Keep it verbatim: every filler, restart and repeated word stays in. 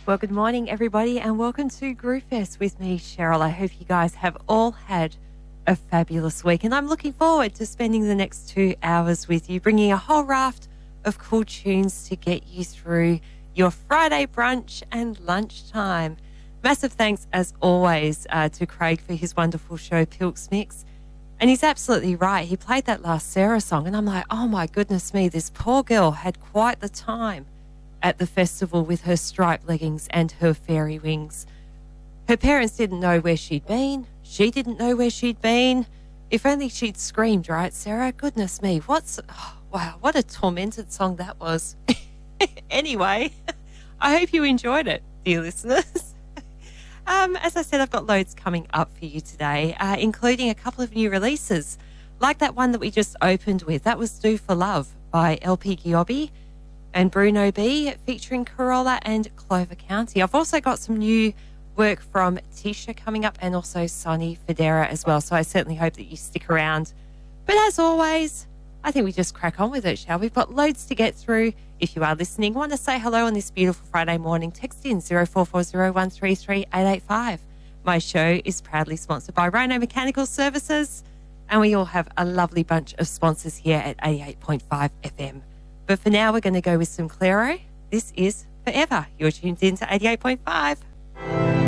Well, good morning, everybody, and welcome to Groovefest with me, Cheryl. I hope you guys have all had a fabulous week, and I'm looking forward to spending the next two hours with you, bringing a whole raft of cool tunes to get you through your Friday brunch and lunchtime. Massive thanks, as always, uh, to Craig for his wonderful show, Pilks Mix. And he's absolutely right. He played that last Sarah song, and I'm like, oh, my goodness me, this poor girl had quite the time at the festival with her striped leggings and her fairy wings. Her parents didn't know where she'd been. She didn't know where she'd been. If only she'd screamed, right, Sarah? Goodness me, what's... Oh, wow, what a tormented song that was. Anyway, I hope you enjoyed it, dear listeners. um, as I said, I've got loads coming up for you today, uh, including a couple of new releases, like that one that we just opened with. That was Do For Love by L P Giobbi and Bruno B, featuring Corolla and Clover County. I've also got some new work from Tisha coming up, and also Sonny Federa as well, so I certainly hope that you stick around. But as always, I think we just crack on with it, shall we? We've got loads to get through. If you are listening, want to say hello on this beautiful Friday morning, text in zero four four zero one three three eight eight five. My show is proudly sponsored by Rhino Mechanical Services, and we all have a lovely bunch of sponsors here at eighty-eight point five F M. But for now, we're going to go with some Clairo. This is Forever. You're tuned in to eighty-eight point five.